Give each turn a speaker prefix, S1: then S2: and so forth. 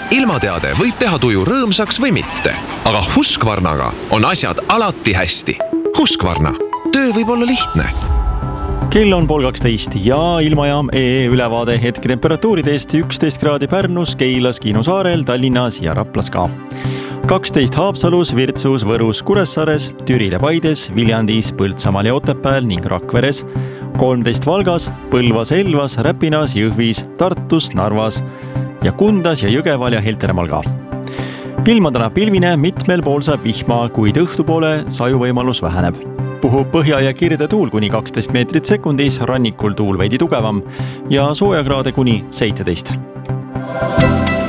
S1: Ilmateade võib teha tuju rõõmsaks või mitte, aga Husqvarnaga on asjad alati hästi. Husqvarna. Töö võib olla lihtne.
S2: Kell on 12 ja Ilmajaam ülevaade hetketemperatuuridest 11 kraadi Pärnus, Keilas, Kiinusaarel, Tallinnas ja Raplas ka. 12 Haapsalus, Virtsus, Võrus, Kuressaares, Türil ja Paides, Viljandis, Põltsamaal ja Otepääl ning Rakveres, 13 Valgas, Põlvas, Elvas, Räpinas, Jõhvis, Tartus, Narvas ja Kundas ja Jõgeval ja Helteremaal ka. Ilma täna pilvine, mitmel pool saab vihma, kuid õhtupoole sajuvõimalus väheneb. Puhub põhja ja kirde tuul kuni 12 meetrit sekundis, rannikul tuul veidi tugevam ja soojakraade kuni 17.